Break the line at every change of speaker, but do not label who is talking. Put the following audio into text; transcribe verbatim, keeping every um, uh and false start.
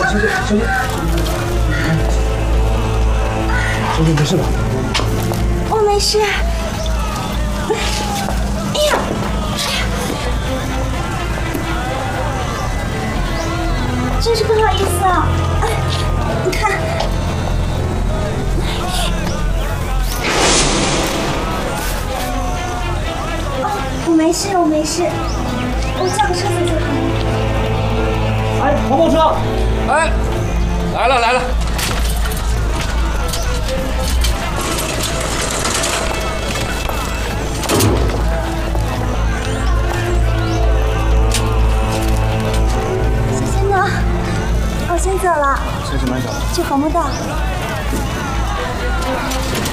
小姐，小姐，小姐没事吧？
我没事。哎呀，真是不好意思啊！哎，你看。 我没事，我没事，我叫个车子就好了。
哎，黄包车！
哎，来了来了。
小仙呢？我先走了。
先去哪找？
去红木道。